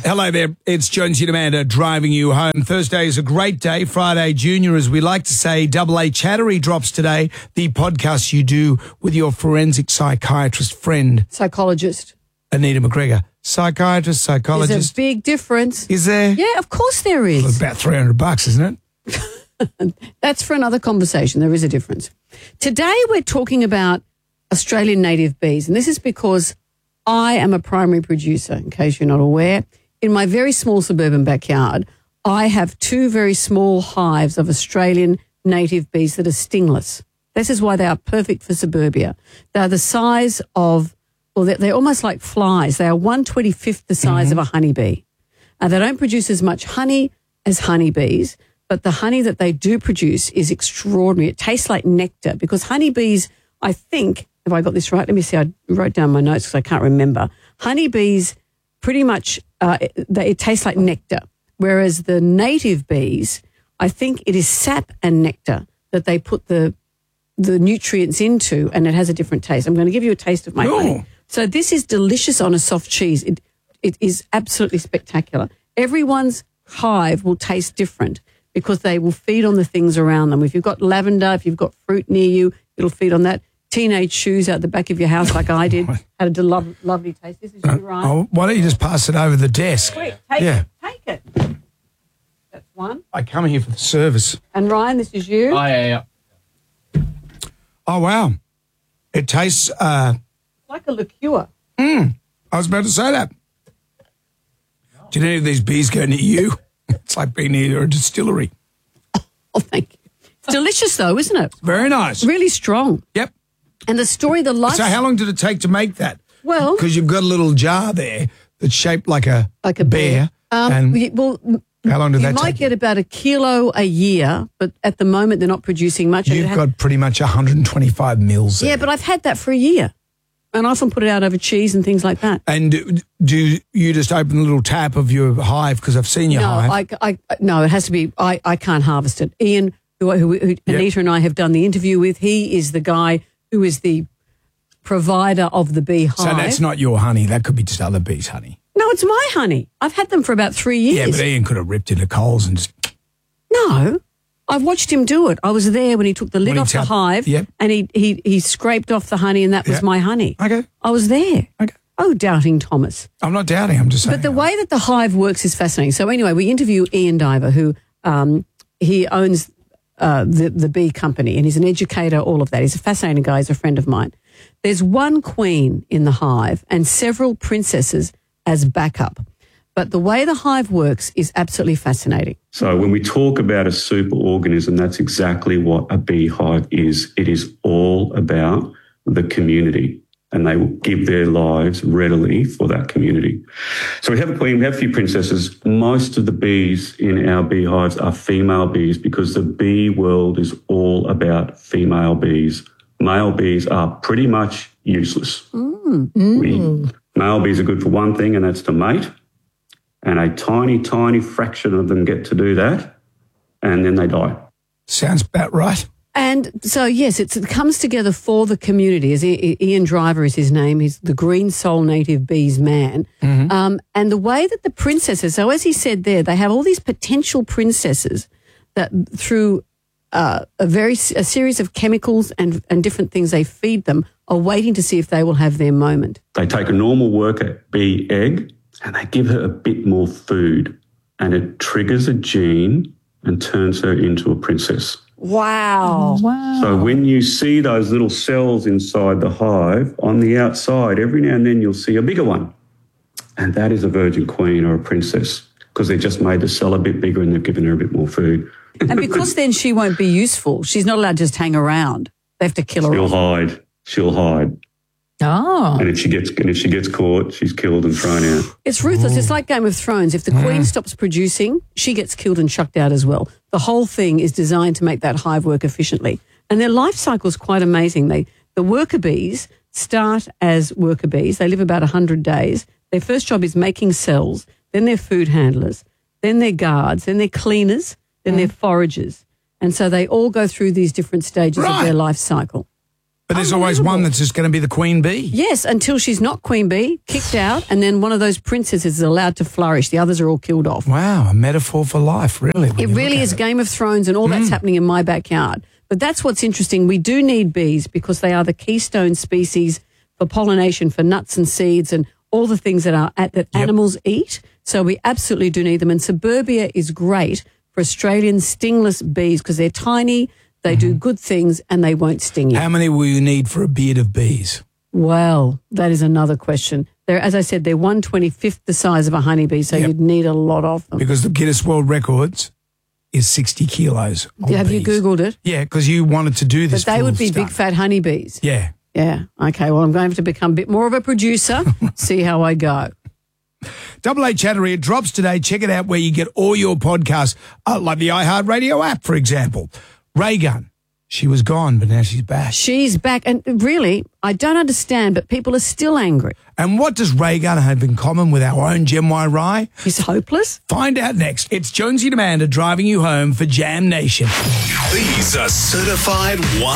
Hello there, it's Jonesy and Amanda driving you home. Thursday is a great day. Friday Junior, as we like to say. Double A Chattery drops today, the podcast you do with your forensic psychiatrist friend. Psychologist. Anita McGregor. Psychiatrist, psychologist. There's a big difference. Is there? Yeah, of course there is. Well, about $300, isn't it? That's for another conversation. There is a difference. Today we're talking about Australian native bees, and this is because I am a primary producer, in case you're not aware. In my very small suburban backyard, I have 2 very small hives of Australian native bees that are stingless. This is why they are perfect for suburbia. They're the size of, well, they're almost like flies. They are 1/25th the size of a honeybee. And they don't produce as much honey as honeybees, but the honey that they do produce is extraordinary. It tastes like nectar because honeybees, I think, have I got this right? Let me see. I wrote down my notes because I can't remember. Honeybees pretty much, it tastes like nectar, whereas the native bees, I think it is sap and nectar that they put the nutrients into, and it has a different taste. I'm going to give you a taste of my honey. So this is delicious on a soft cheese. It is absolutely spectacular. Everyone's hive will taste different because they will feed on the things around them. If you've got lavender, if you've got fruit near you, it'll feed on that. Teenage shoes out the back of your house like I did had a lovely taste. This is you, Ryan. Why don't you just pass it over the desk? Quick, take it. That's one. I come here for the service. And Ryan, this is you. Oh, yeah. Oh, wow. It tastes... like a liqueur. I was about to say that. Did any of these bees go near you? It's like being near a distillery. Oh, thank you. It's delicious, though, isn't it? Very nice. Really strong. Yep. And the story, the life... So how long did it take to make that? Well... Because you've got a little jar there that's shaped like a bear. And how long did that take? You might get about 1 kilo a year, but at the moment they're not producing much. You've got pretty much 125 mils there. Yeah, but I've had that for a year. And I often put it out over cheese and things like that. And do you just open the little tap of your hive? Because I've seen your hive. No, it has to be... I can't harvest it. Ian, who Anita and I have done the interview with, he is the guy who is the provider of the bee hive. So that's not your honey. That could be just other bees' honey. No, it's my honey. I've had them for about 3 years. Yeah, but Ian could have ripped into Coles and just... No, I've watched him do it. I was there when he took the lid off the hive and he scraped off the honey and that was my honey. Okay. I was there. Okay. Oh, doubting Thomas. I'm not doubting, I'm just saying. But the way that the hive works is fascinating. So anyway, we interview Ian Diver, who he owns the bee company, and he's an educator, all of that. He's a fascinating guy. He's a friend of mine. There's one queen in the hive and several princesses as backup. But the way the hive works is absolutely fascinating. So when we talk about a superorganism, that's exactly what a beehive is. It is all about the community, and they will give their lives readily for that community. So we have a queen, we have a few princesses. Most of the bees in our beehives are female bees because the bee world is all about female bees. Male bees are pretty much useless. Male bees are good for one thing, and that's to mate. And a tiny, tiny fraction of them get to do that, and then they die. Sounds about right. And so, yes, it comes together for the community. As Ian Driver is his name. He's the Green Soul Native Bees man. And the way that the princesses, so as he said there, they have all these potential princesses that through a series of chemicals and different things they feed them are waiting to see if they will have their moment. They take a normal worker bee egg and they give her a bit more food, and it triggers a gene and turns her into a princess. Wow. So when you see those little cells inside the hive, on the outside, every now and then you'll see a bigger one. And that is a virgin queen or a princess because they just made the cell a bit bigger and they've given her a bit more food. And because then she won't be useful, she's not allowed to just hang around. They have to kill her off. She'll hide. Oh. And if she gets caught, she's killed and thrown out. It's ruthless. It's like Game of Thrones. If the queen stops producing, she gets killed and chucked out as well. The whole thing is designed to make that hive work efficiently. And their life cycle is quite amazing. The worker bees start as worker bees. They live about 100 days. Their first job is making cells. Then they're food handlers. Then they're guards. Then they're cleaners. Then they're foragers. And so they all go through these different stages of their life cycle. But there's always one that's just going to be the queen bee. Yes, until she's not queen bee, kicked out, and then one of those princesses is allowed to flourish. The others are all killed off. Wow, a metaphor for life, really. It really is Game of Thrones, and all that's happening in my backyard. But that's what's interesting. We do need bees because they are the keystone species for pollination, for nuts and seeds, and all the things that animals eat. So we absolutely do need them. And suburbia is great for Australian stingless bees because they're tiny, they do good things, and they won't sting you. How many will you need for a beard of bees? Well, that is another question. As I said, they're 1/25th the size of a honeybee, so you'd need a lot of them. Because the Guinness World Records is 60 kilos. Have you Googled it? Yeah, because you wanted to do this. But they would be big fat honeybees. Yeah. Yeah. Okay, well, I'm going to have to become a bit more of a producer, see how I go. Double A Chattery, it drops today. Check it out where you get all your podcasts, like the iHeartRadio app, for example. Ray Gun, she was gone, but now she's back. She's back. And really, I don't understand, but people are still angry. And what does Ray Gun have in common with our own Gem Y Rye? He's hopeless. Find out next. It's Jonesy and Amanda driving you home for Jam Nation. These are certified